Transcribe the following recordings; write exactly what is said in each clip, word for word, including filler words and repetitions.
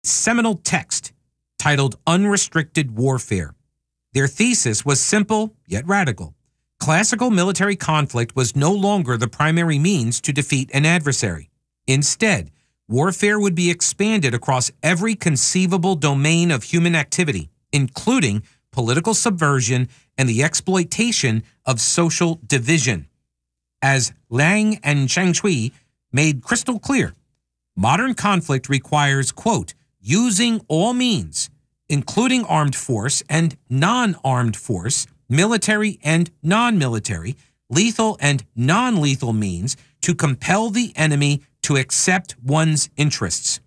seminal text titled Unrestricted Warfare. Their thesis was simple yet radical. Classical military conflict was no longer the primary means to defeat an adversary. Instead, warfare would be expanded across every conceivable domain of human activity, including political subversion and the exploitation of social division. As Liang and Cheng Chui made crystal clear, modern conflict requires, quote, using all means, including armed force and non-armed force, military and non-military, lethal and non-lethal means to compel the enemy to accept one's interests.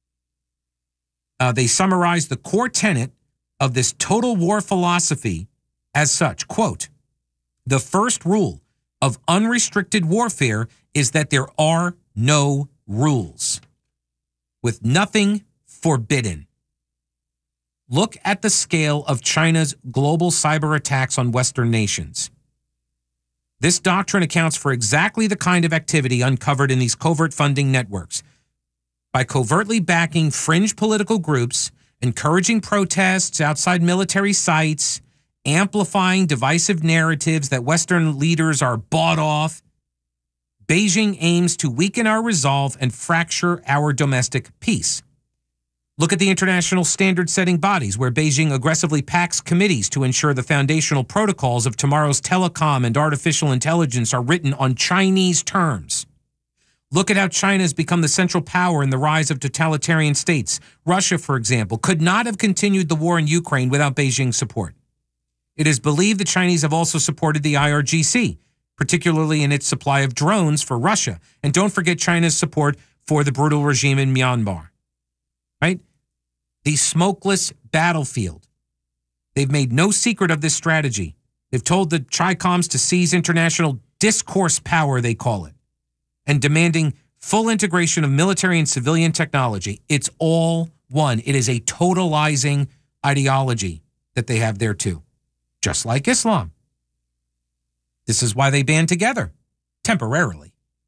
Uh, they summarize the core tenet of this total war philosophy as such, quote, the first rule of unrestricted warfare is that there are no rules, with nothing forbidden. Look at the scale of China's global cyber attacks on Western nations. This doctrine accounts for exactly the kind of activity uncovered in these covert funding networks. By covertly backing fringe political groups, encouraging protests outside military sites, amplifying divisive narratives that Western leaders are bought off, Beijing aims to weaken our resolve and fracture our domestic peace. Look at the international standard-setting bodies where Beijing aggressively packs committees to ensure the foundational protocols of tomorrow's telecom and artificial intelligence are written on Chinese terms. Look at how China has become the central power in the rise of totalitarian states. Russia, for example, could not have continued the war in Ukraine without Beijing's support. It is believed the Chinese have also supported the I R G C, particularly in its supply of drones for Russia. And don't forget China's support for the brutal regime in Myanmar. Right? The smokeless battlefield. They've made no secret of this strategy. They've told the Tricoms to seize international discourse power, they call it, and demanding full integration of military and civilian technology. It's all one. It is a totalizing ideology that they have there too, just like Islam. This is why they band together, temporarily.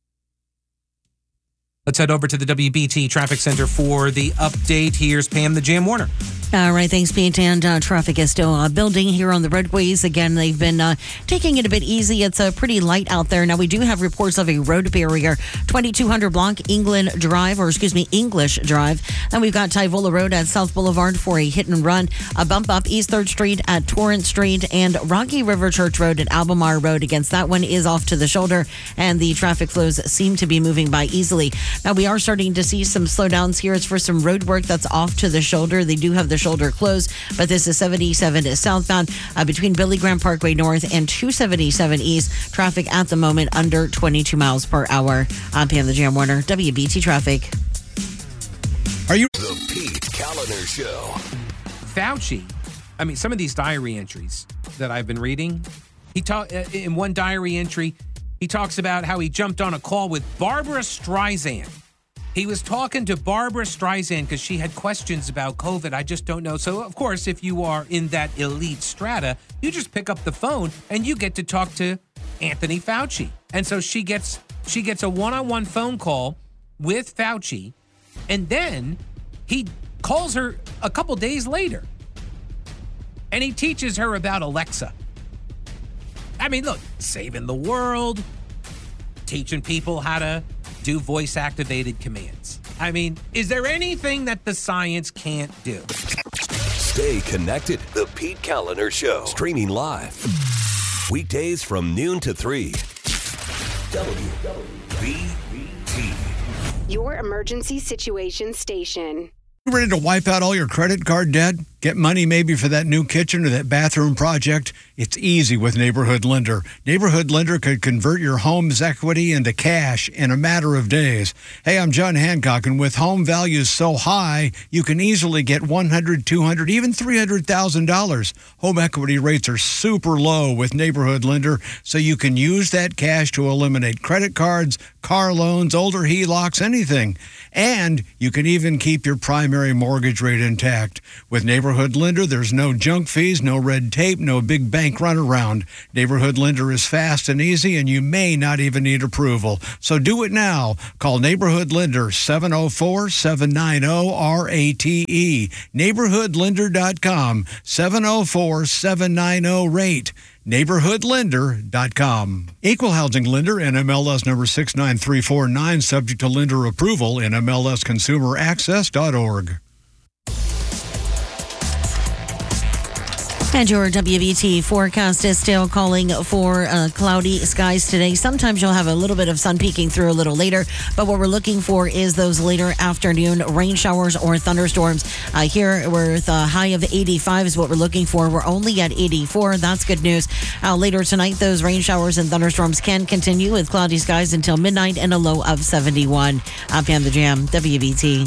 Let's head over to the W B T Traffic Center for the update. Here's Pam the Jam Warner. All right, thanks, Pete. And uh, traffic is still uh, building here on the roadways. Again, they've been uh, taking it a bit easy. It's uh, pretty light out there. Now, we do have reports of a road barrier, twenty-two hundred block England Drive, or excuse me, English Drive. And we've got Tyvola Road at South Boulevard for a hit and run, a bump up East third Street at Torrance Street, and Rocky River Church Road at Albemarle Road. Against that one is off to the shoulder, and the traffic flows seem to be moving by easily. Now, we are starting to see some slowdowns here. It's for some road work that's off to the shoulder. They do have the shoulder closed, but this is seventy-seven southbound uh, between Billy Graham Parkway North and two seventy-seven East. Traffic at the moment under twenty-two miles per hour. I'm Pam the Jam Warner, W B T Traffic. Are you The Pete Kaliner Show? Fauci, I mean, some of these diary entries that I've been reading, he talk in one diary entry, he talks about how he jumped on a call with Barbara Streisand. He was talking to Barbara Streisand because she had questions about COVID. I just don't know. So, of course, if you are in that elite strata, you just pick up the phone and you get to talk to Anthony Fauci. And so she gets she gets a one-on-one phone call with Fauci, and then he calls her a couple days later, and he teaches her about Alexa. I mean, look, saving the world, teaching people how to do voice-activated commands. I mean, is there anything that the science can't do? Stay connected. The Pete Kaliner Show. Streaming live. Weekdays from noon to three. W B T. Your emergency situation station. ready to wipe out all your credit card debt? Get money maybe for that new kitchen or that bathroom project? It's easy with Neighborhood Lender. Neighborhood Lender could convert your home's equity into cash in a matter of days. Hey, I'm John Hancock, and with home values so high, you can easily get one hundred thousand dollars, two hundred thousand dollars, even three hundred thousand dollars. Home equity rates are super low with Neighborhood Lender, so you can use that cash to eliminate credit cards, car loans, older H E L O Cs, anything. And you can even keep your primary mortgage rate intact. With Neighborhood Lender, there's no junk fees, no red tape, no big bank runaround. Neighborhood Lender is fast and easy, and you may not even need approval. So do it now. Call Neighborhood Lender, seven oh four, seven nine oh, R A T E. neighborhood lender dot com, seven oh four, seven nine oh, rate. neighborhood lender dot com. Equal Housing Lender, N M L S number six nine three four nine, subject to lender approval, N M L S consumer access dot org. And your W B T forecast is still calling for uh, cloudy skies today. Sometimes you'll have a little bit of sun peeking through a little later, but what we're looking for is those later afternoon rain showers or thunderstorms. Uh, here, with a high of eighty-five is what we're looking for. We're only at eighty-four. That's good news. Uh, later tonight, those rain showers and thunderstorms can continue with cloudy skies until midnight and a low of seventy-one. I'm Pam the Jam, W B T.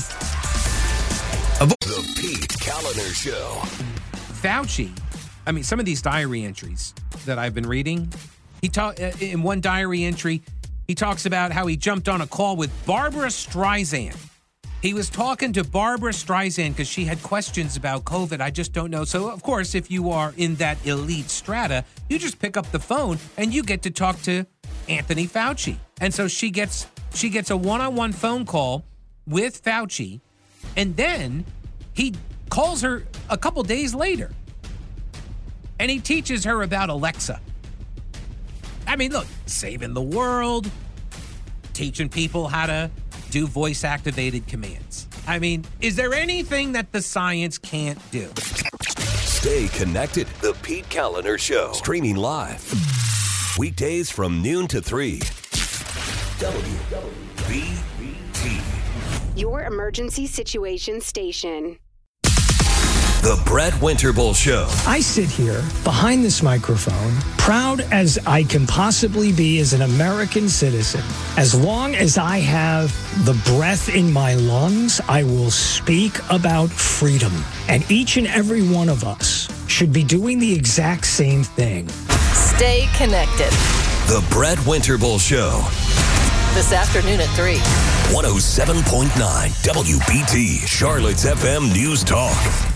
The Pete Kaliner Show. Fauci, I mean, some of these diary entries that I've been reading, he talk in one diary entry, he talks about how he jumped on a call with Barbara Streisand. He was talking to Barbara Streisand because she had questions about COVID. I just don't know. So, of course, if you are in that elite strata, you just pick up the phone and you get to talk to Anthony Fauci. And so she gets she gets a one-on-one phone call with Fauci, and then he calls her a couple days later. And he teaches her about Alexa. I mean, look, saving the world, teaching people how to do voice-activated commands. I mean, is there anything that the science can't do? Stay connected. The Pete Kaliner Show. Streaming live. Weekdays from noon to three. W B T. Your emergency situation station. The Brett Winterble Show. I sit here behind this microphone, proud as I can possibly be as an American citizen. As long as I have the breath in my lungs, I will speak about freedom. And each and every one of us should be doing the exact same thing. Stay connected. The Brett Winterble Show. This afternoon at three. one oh seven point nine W B T, Charlotte's F M News Talk.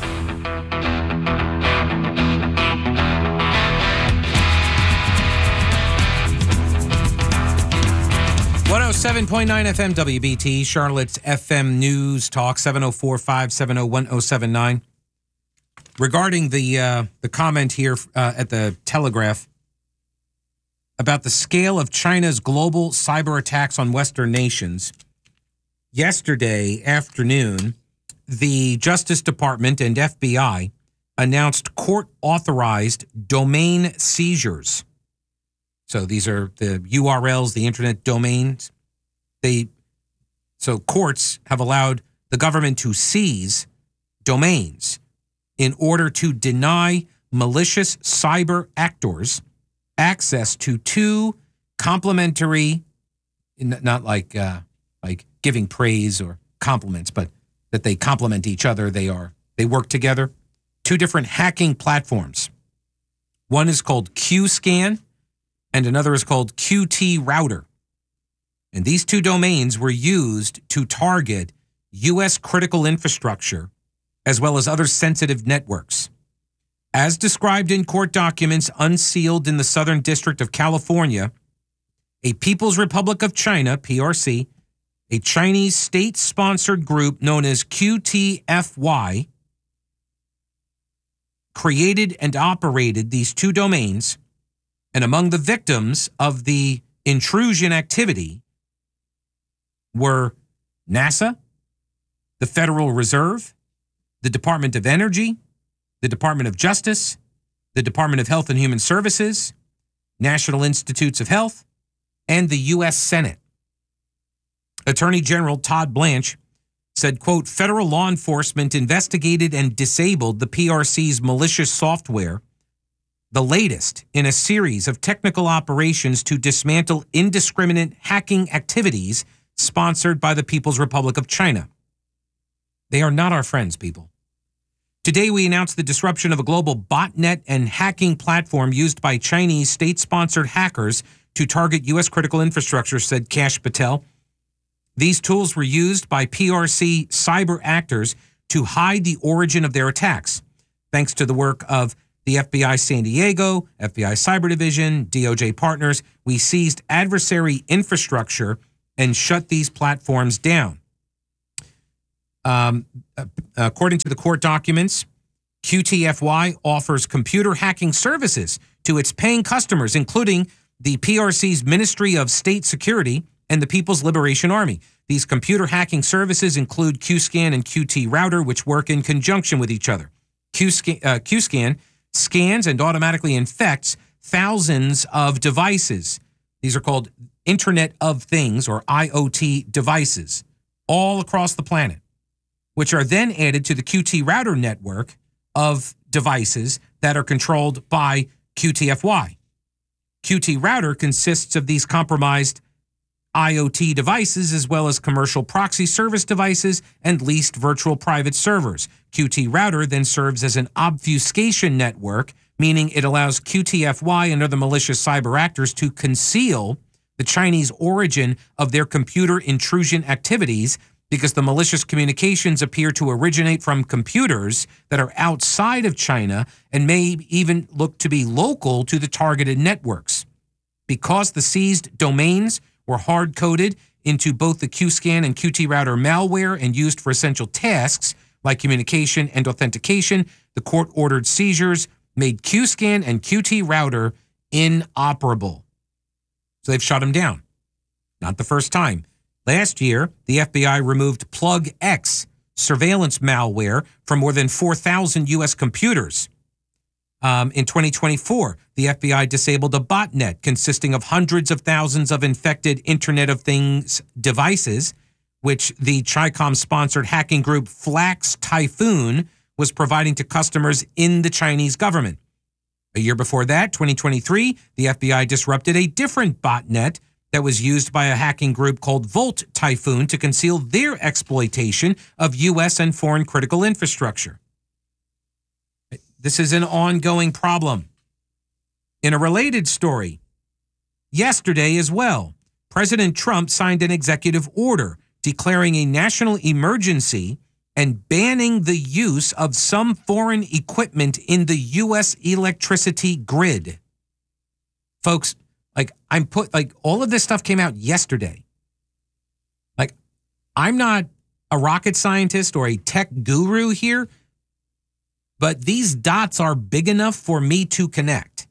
one oh seven point nine F M W B T, Charlotte's F M News Talk, seven oh four, five seven oh, one oh seven nine. Regarding the uh, the comment here uh, at the Telegraph about the scale of China's global cyber attacks on Western nations, yesterday afternoon, the Justice Department and F B I announced court-authorized domain seizures. So these are the U R Ls, the internet domains. They, so courts have allowed the government to seize domains in order to deny malicious cyber actors access to two complementary, not like uh, like giving praise or compliments, but that they complement each other. They are they work together. Two different hacking platforms. One is called QScan, and another is called Q T Router. And these two domains were used to target U S critical infrastructure as well as other sensitive networks. As described in court documents unsealed in the Southern District of California, a People's Republic of China, P R C, a Chinese state-sponsored group known as Q T F Y, created and operated these two domains, and among the victims of the intrusion activity were NASA, the Federal Reserve, the Department of Energy, the Department of Justice, the Department of Health and Human Services, National Institutes of Health, and the U S Senate. Attorney General Todd Blanche said, quote, federal law enforcement investigated and disabled the P R C's malicious software, the latest in a series of technical operations to dismantle indiscriminate hacking activities sponsored by the People's Republic of China. They are not our friends, people. Today, we announced the disruption of a global botnet and hacking platform used by Chinese state-sponsored hackers to target U S critical infrastructure, said Kash Patel. These tools were used by P R C cyber actors to hide the origin of their attacks. Thanks to the work of the F B I San Diego, F B I Cyber Division, D O J partners, we seized adversary infrastructure and shut these platforms down. Um, according to the court documents, Q T F Y offers computer hacking services to its paying customers, including the P R C's Ministry of State Security and the People's Liberation Army. These computer hacking services include Qscan and Q T Router, which work in conjunction with each other. Qscan, uh, Qscan scans and automatically infects thousands of devices. These are called Internet of Things, or I O T devices, all across the planet, which are then added to the Q T Router network of devices that are controlled by Q T F Y. Q T Router consists of these compromised I O T devices, as well as commercial proxy service devices and leased virtual private servers. Q T Router then serves as an obfuscation network, meaning it allows Q T F Y and other malicious cyber actors to conceal the Chinese origin of their computer intrusion activities, because the malicious communications appear to originate from computers that are outside of China and may even look to be local to the targeted networks. Because the seized domains were hard-coded into both the Qscan and Q T Router malware and used for essential tasks like communication and authentication, the court-ordered seizures made Qscan and Q T Router inoperable. So they've shut them down. Not the first time. Last year, the F B I removed PlugX surveillance malware from more than four thousand U S computers. Um, in twenty twenty-four, the F B I disabled a botnet consisting of hundreds of thousands of infected Internet of Things devices, which the Chicom-sponsored hacking group Flax Typhoon was providing to customers in the Chinese government. A year before that, twenty twenty-three, the F B I disrupted a different botnet that was used by a hacking group called Volt Typhoon to conceal their exploitation of U S and foreign critical infrastructure. This is an ongoing problem. In a related story, yesterday as well, President Trump signed an executive order declaring a national emergency and banning the use of some foreign equipment in the U S electricity grid. Folks, like I'm put like all of this stuff came out yesterday. Like I'm not a rocket scientist or a tech guru here, but these dots are big enough for me to connect.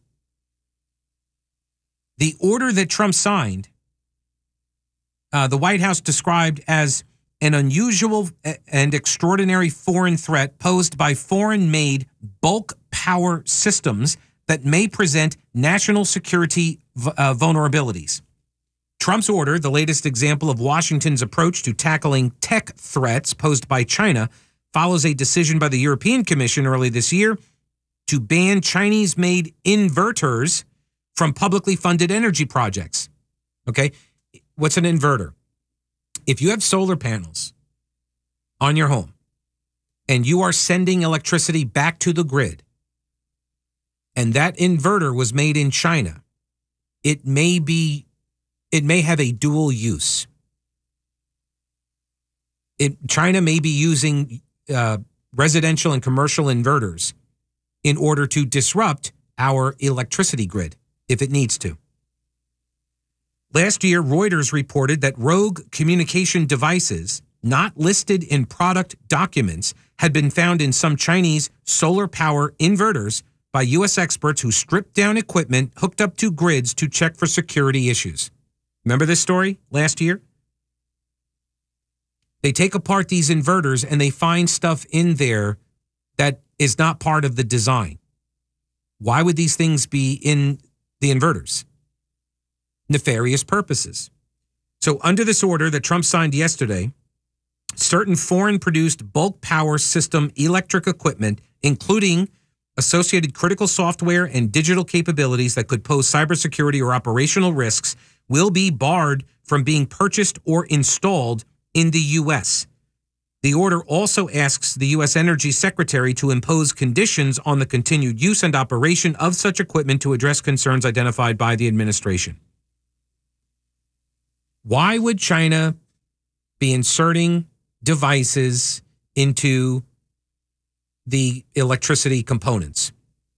The order that Trump signed, uh, the White House described as an unusual and extraordinary foreign threat posed by foreign-made bulk power systems that may present national security uh, vulnerabilities. Trump's order, the latest example of Washington's approach to tackling tech threats posed by China, follows a decision by the European Commission early this year to ban Chinese-made inverters from publicly funded energy projects. Okay, what's an inverter? If you have solar panels on your home and you are sending electricity back to the grid, and that inverter was made in China, it may be, it may have a dual use. It, China may be using uh, residential and commercial inverters in order to disrupt our electricity grid if it needs to. Last year, Reuters reported that rogue communication devices not listed in product documents had been found in some Chinese solar power inverters by U S experts who stripped down equipment hooked up to grids to check for security issues. Remember this story last year? They take apart these inverters and they find stuff in there that is not part of the design. Why would these things be in the inverters? Nefarious purposes. So under this order that Trump signed yesterday, certain foreign-produced bulk power system electric equipment, including associated critical software and digital capabilities that could pose cybersecurity or operational risks, will be barred from being purchased or installed in the U S. The order also asks the U S Energy Secretary to impose conditions on the continued use and operation of such equipment to address concerns identified by the administration. Why would China be inserting devices into the electricity components?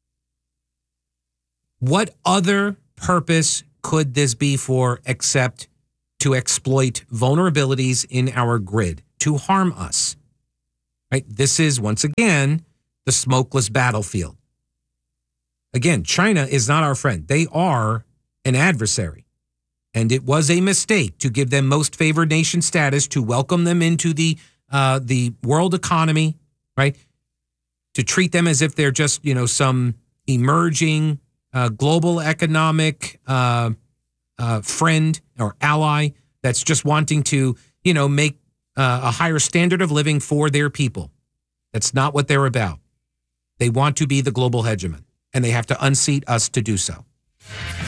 What other purpose could this be for except to exploit vulnerabilities in our grid, to harm us? Right? This is, once again, the smokeless battlefield. Again, China is not our friend. They are an adversary. And it was a mistake to give them most favored nation status, to welcome them into the uh, the world economy, right? To treat them as if they're just, you know, some emerging uh, global economic uh, uh, friend or ally that's just wanting to, you know, make uh, a higher standard of living for their people. That's not what they're about. They want to be the global hegemon, and they have to unseat us to do so.